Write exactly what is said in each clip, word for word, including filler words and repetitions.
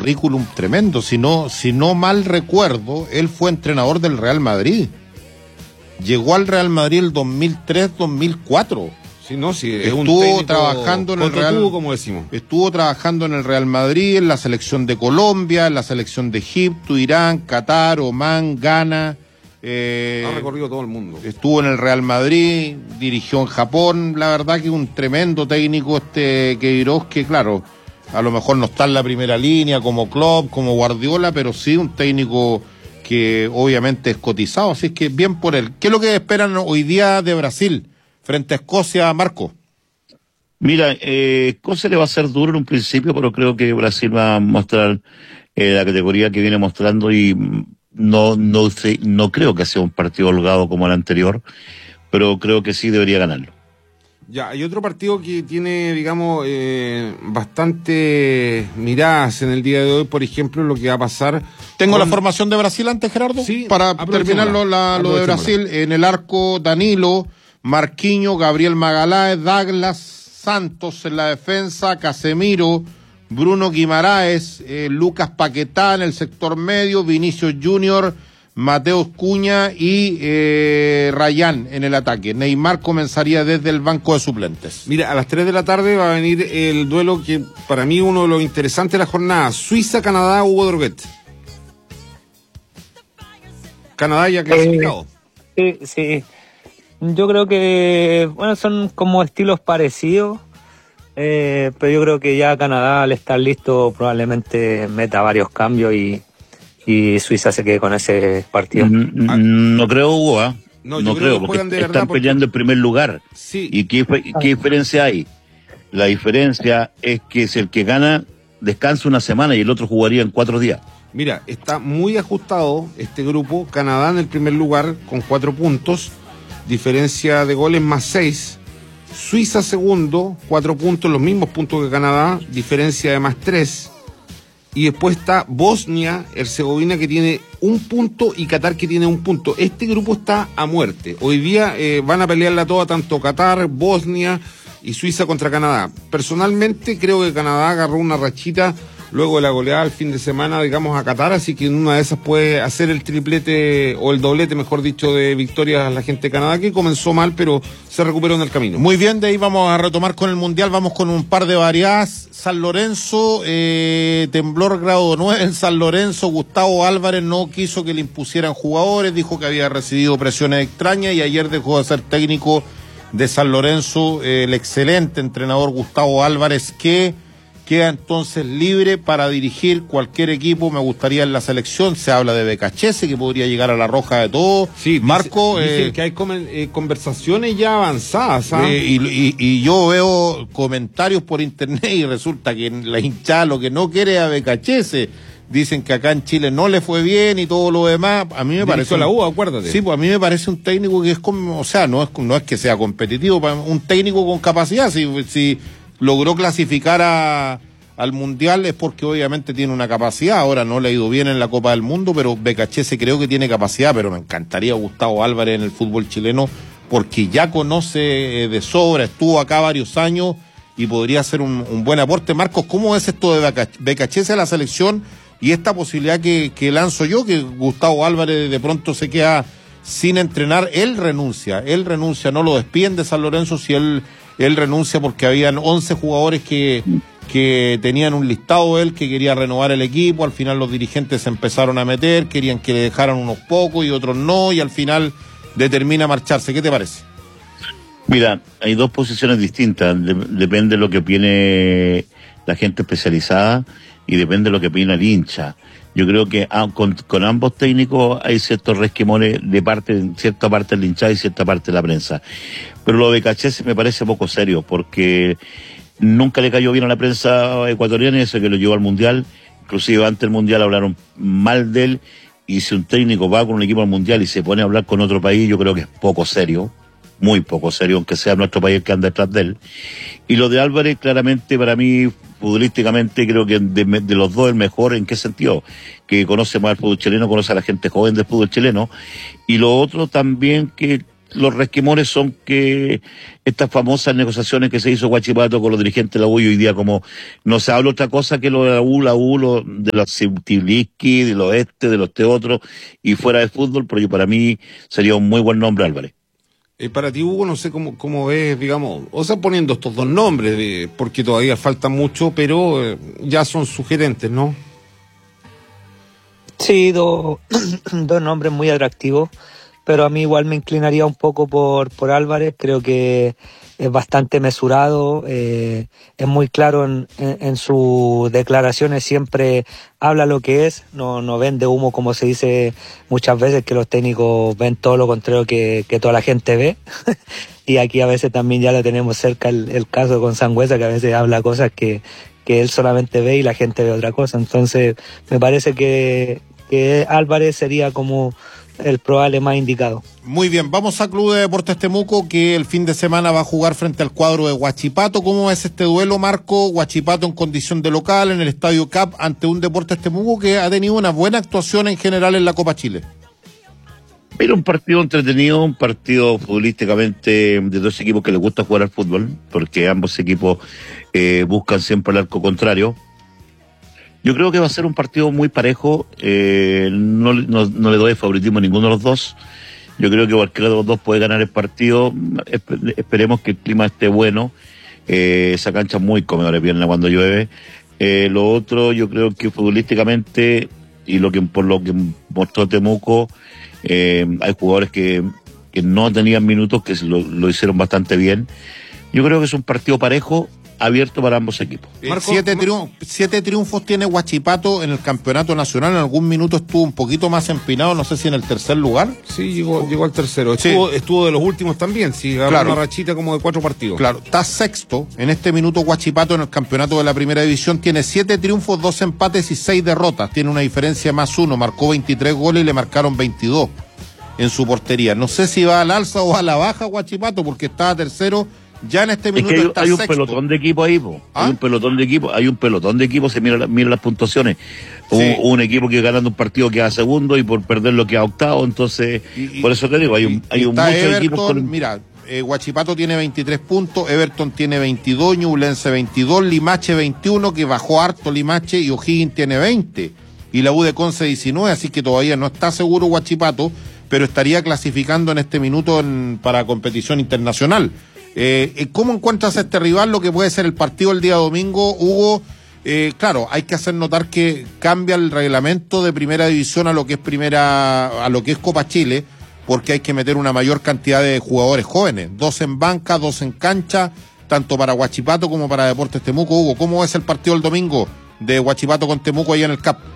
currículum tremendo. Si no, si no mal recuerdo, él fue entrenador del Real Madrid. Llegó al Real Madrid el dos mil tres dos mil cuatro. Sí, no, sí, es estuvo un trabajando en el Real, tubo, como decimos. Estuvo trabajando en el Real Madrid, en la selección de Colombia, en la selección de Egipto, Irán, Qatar, Omán, Ghana. Eh, ha recorrido todo el mundo. Estuvo en el Real Madrid, dirigió en Japón. La verdad que un tremendo técnico este Queiroz, que claro, a lo mejor no está en la primera línea como Klopp, como Guardiola, pero sí un técnico que obviamente es cotizado, así es que bien por él. ¿Qué es lo que esperan hoy día de Brasil frente a Escocia, Marco? Mira, eh, Escocia le va a ser duro en un principio, pero creo que Brasil va a mostrar eh, la categoría que viene mostrando y no no sé, no creo que sea un partido holgado como el anterior, pero creo que sí debería ganarlo. Ya, hay otro partido que tiene, digamos, eh, bastante miradas en el día de hoy, por ejemplo, lo que va a pasar. Tengo con... la formación de Brasil antes, Gerardo, sí, para terminar lo, la, lo de Brasil. En el arco, Danilo, Marquinhos, Gabriel Magaláes, Douglas, Santos en la defensa, Casemiro, Bruno Guimaraes, eh, Lucas Paquetá en el sector medio, Vinicius Junior, Mateus Cuña y eh, Rayán en el ataque. Neymar comenzaría desde el banco de suplentes. Mira, a las tres de la tarde va a venir el duelo que para mí uno de los interesantes de la jornada. Suiza-Canadá, Hugo Droguet. Canadá ya clasificado. Eh, sí, sí. Yo creo que, bueno, son como estilos parecidos, eh, pero yo creo que ya Canadá al estar listo probablemente meta varios cambios y y Suiza se quede con ese partido. No, no creo, Hugo, ¿eh? No, no creo, creo, porque de están porque... peleando en primer lugar. Sí. ¿Y qué, qué diferencia hay? La diferencia es que si el que gana descansa una semana y el otro jugaría en cuatro días. Mira, está muy ajustado este grupo. Canadá en el primer lugar con cuatro puntos, diferencia de goles más seis. Suiza segundo, cuatro puntos, los mismos puntos que Canadá, diferencia de más tres. Y después está Bosnia, Herzegovina, que tiene un punto, y Qatar, que tiene un punto. Este grupo está a muerte. Hoy día eh, van a pelearla toda, tanto Qatar, Bosnia y Suiza contra Canadá. Personalmente creo que Canadá agarró una rachita luego de la goleada el fin de semana, digamos, a Qatar, así que en una de esas puede hacer el triplete, o el doblete, mejor dicho, de victorias a la gente de Canadá, que comenzó mal, pero se recuperó en el camino. Muy bien, de ahí vamos a retomar con el Mundial, vamos con un par de variadas. San Lorenzo, eh, temblor grado nueve en San Lorenzo. Gustavo Álvarez no quiso que le impusieran jugadores, dijo que había recibido presiones extrañas y ayer dejó de ser técnico de San Lorenzo, eh, el excelente entrenador Gustavo Álvarez, que queda entonces libre para dirigir cualquier equipo. Me gustaría en la selección, se habla de Becachese, que podría llegar a la roja de todo. Sí, Marco, dice, dicen eh, que hay comen, eh, conversaciones ya avanzadas, ¿ah? eh, y, y, y yo veo comentarios por internet y resulta que la hinchada lo que no quiere es a Becachese. Dicen que acá en Chile no le fue bien y todo lo demás. A mí me parece la U, acuérdate. Sí, pues a mí me parece un técnico que es como, o sea, no es no es que sea competitivo, un técnico con capacidad. Si, si logró clasificar a, al Mundial es porque obviamente tiene una capacidad. Ahora no le ha ido bien en la Copa del Mundo, pero Becachese creo que tiene capacidad, pero me encantaría Gustavo Álvarez en el fútbol chileno porque ya conoce de sobra, estuvo acá varios años y podría ser un, un buen aporte. Marcos, ¿cómo es esto de Becachese a la selección y esta posibilidad que, que lanzo yo, que Gustavo Álvarez de pronto se queda sin entrenar? Él renuncia, él renuncia, no lo despiden de San Lorenzo, si él... Él renuncia porque habían once jugadores que, que tenían un listado de él, que quería renovar el equipo. Al final los dirigentes se empezaron a meter, querían que le dejaran unos pocos y otros no, y al final determina marcharse. ¿Qué te parece? Mira, hay dos posiciones distintas. De, depende de lo que opine la gente especializada y depende de lo que opine el hincha. Yo creo que ah, con, con ambos técnicos hay ciertos resquemones de parte, en cierta parte del hinchado y cierta parte de la prensa. Pero lo de Becachese me parece poco serio, porque nunca le cayó bien a la prensa ecuatoriana, y eso que lo llevó al Mundial. Inclusive antes del Mundial hablaron mal de él, y si un técnico va con un equipo al Mundial y se pone a hablar con otro país, yo creo que es poco serio, muy poco serio, aunque sea nuestro país el que anda detrás de él. Y lo de Álvarez, claramente, para mí, futbolísticamente, creo que de, de los dos el mejor. ¿En qué sentido? Que conoce más el fútbol chileno, conoce a la gente joven del fútbol chileno. Y lo otro también, que los resquemores son que estas famosas negociaciones que se hizo Huachipato con los dirigentes de la U y hoy día como no se habla otra cosa que lo de la U, la U, lo, de los Tibliski, de los este, de los este otros, y fuera de fútbol, pero para mí sería un muy buen nombre, Álvarez. Eh, para ti, Hugo, no sé cómo, cómo ves, digamos, o sea, poniendo estos dos nombres, eh, porque todavía falta mucho, pero eh, ya son sugerentes, ¿no? Sí, do, dos nombres muy atractivos, pero a mí igual me inclinaría un poco por, por Álvarez. Creo que es bastante mesurado, eh, es muy claro en, en, en sus declaraciones, siempre habla lo que es, no, no vende humo como se dice muchas veces, que los técnicos ven todo lo contrario que, que toda la gente ve. Y aquí a veces también ya lo tenemos cerca el, el caso con Sangüesa, que a veces habla cosas que, que él solamente ve y la gente ve otra cosa. Entonces me parece que, que Álvarez sería como el probable más indicado. Muy bien, vamos a Club de Deportes Temuco, que el fin de semana va a jugar frente al cuadro de Huachipato. ¿Cómo es este duelo, Marco? Huachipato en condición de local en el Estadio Cap ante un Deportes Temuco que ha tenido una buena actuación en general en la Copa Chile. Era un partido entretenido, un partido futbolísticamente de dos equipos que les gusta jugar al fútbol, porque ambos equipos eh, buscan siempre el arco contrario. Yo creo que va a ser un partido muy parejo, eh, no, no, no le doy favoritismo a ninguno de los dos. Yo creo que cualquiera de los dos puede ganar el partido. Esp- esperemos que el clima esté bueno. Eh, esa cancha es muy comedora de pierna cuando llueve. Eh, lo otro, yo creo que futbolísticamente, y lo que por lo que mostró Temuco, eh, hay jugadores que, que no tenían minutos, que lo, lo hicieron bastante bien. Yo creo que es un partido parejo, abierto para ambos equipos. Marco, siete, triunf- siete triunfos tiene Huachipato en el campeonato nacional. En algún minuto estuvo un poquito más empinado, no sé si en el tercer lugar. Sí, llegó, llegó al tercero. Estuvo, sí. estuvo de los últimos también, sí, agarró claro. una rachita como de cuatro partidos. Claro, está sexto. En este minuto Huachipato en el campeonato de la primera división tiene siete triunfos, dos empates y seis derrotas. Tiene una diferencia más uno. Marcó veintitrés goles y le marcaron veintidós en su portería. No sé si va al alza o a la baja Huachipato, porque estaba tercero. Ya en este minuto es que hay, está hay un sexto. pelotón de equipo ahí, po. ¿Ah? Hay un pelotón de equipo, hay un pelotón de equipo, se mira, mira las puntuaciones. Sí. Un, un equipo que ganando un partido queda segundo y por perder lo queda octavo, entonces, y, y, por eso te digo, hay un, hay un muchos Everton, equipos con... Mira, eh, Huachipato tiene veintitrés puntos, Everton tiene veintidós, Ñublense veintidós, Limache veintiuno, que bajó harto Limache, y O'Higgins tiene veinte, y la U de Conce diecinueve, así que todavía no está seguro Huachipato, pero estaría clasificando en este minuto en, para competición internacional. Eh, ¿Cómo encuentras a este rival, lo que puede ser el partido el día domingo, Hugo? Eh, claro, hay que hacer notar que cambia el reglamento de primera división a lo que es primera, a lo que es Copa Chile, porque hay que meter una mayor cantidad de jugadores jóvenes, dos en banca, dos en cancha, tanto para Huachipato como para Deportes Temuco. Hugo, ¿cómo es el partido el domingo de Huachipato con Temuco allá en el C A P?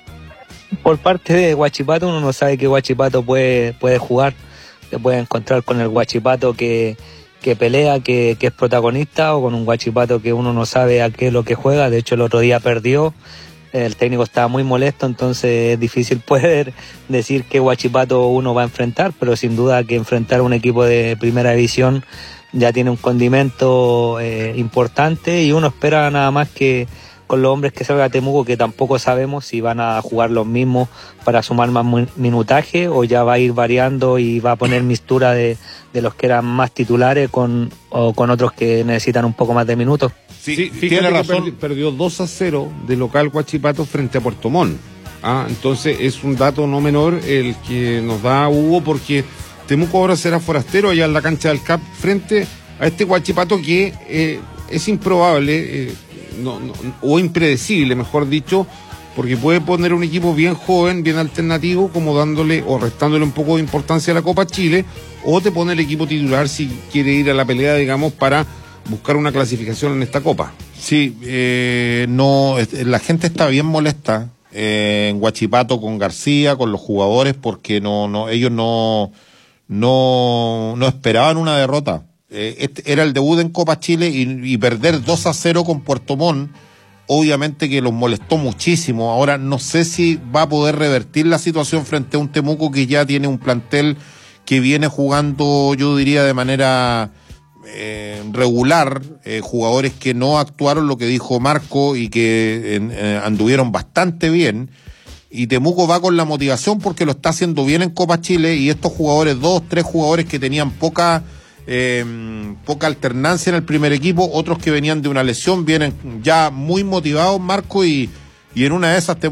Por parte de Huachipato, uno no sabe que Huachipato puede, puede jugar, se puede encontrar con el Huachipato que que pelea, que, que es protagonista, o con un Huachipato que uno no sabe a qué es lo que juega. De hecho, el otro día perdió, el técnico estaba muy molesto, entonces es difícil poder decir qué Huachipato uno va a enfrentar, pero sin duda que enfrentar a un equipo de primera división ya tiene un condimento eh, importante, y uno espera nada más que con los hombres que salga Temuco, que tampoco sabemos si van a jugar los mismos para sumar más minutaje, o ya va a ir variando y va a poner mixtura de, de los que eran más titulares con, o con otros que necesitan un poco más de minutos. Sí, sí, fíjate que perdi- perdió dos a cero de local Huachipato frente a Puerto Montt. Ah, entonces es un dato no menor el que nos da Hugo, porque Temuco ahora será forastero allá en la cancha del C A P frente a este Huachipato que eh, es improbable, eh, no, no, o impredecible, mejor dicho, porque puede poner un equipo bien joven, bien alternativo, como dándole o restándole un poco de importancia a la Copa Chile, o te pone el equipo titular si quiere ir a la pelea, digamos, para buscar una clasificación en esta Copa. Sí, eh, no, la gente está bien molesta eh, en Huachipato con García, con los jugadores, porque no, no, ellos no, no, no esperaban una derrota. Eh, este era el debut en Copa Chile, y, y perder dos a cero con Puerto Montt, obviamente que los molestó muchísimo. Ahora no sé si va a poder revertir la situación frente a un Temuco que ya tiene un plantel que viene jugando, yo diría, de manera eh, regular, eh, jugadores que no actuaron, lo que dijo Marco, y que eh, anduvieron bastante bien. y Temuco va con la motivación porque lo está haciendo bien en Copa Chile y estos jugadores, dos, tres jugadores que tenían poca eh, poca alternancia en el primer equipo, otros que venían de una lesión, vienen ya muy motivados, Marco, y, y en una de esas